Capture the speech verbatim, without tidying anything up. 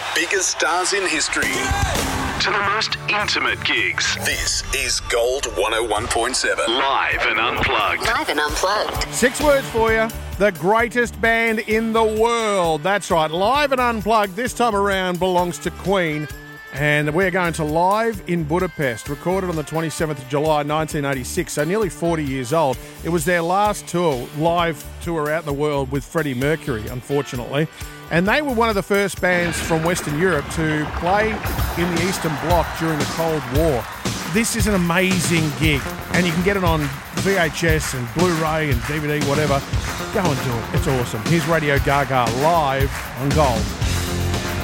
biggest stars in history to the most intimate gigs. This is Gold one oh one point seven. Live and unplugged. Live and unplugged. Six words for you. The greatest band in the world. That's right. Live and unplugged this time around belongs to Queen. And we're going to Live in Budapest, recorded on the twenty-seventh of July, nineteen eighty-six, so nearly forty years old. It was their last tour, live tour out in the world with Freddie Mercury, unfortunately. And they were one of the first bands from Western Europe to play in the Eastern Bloc during the Cold War. This is an amazing gig, and you can get it on V H S and Blu-ray and D V D, whatever. Go and do it. It's awesome. Here's Radio Gaga live on Gold.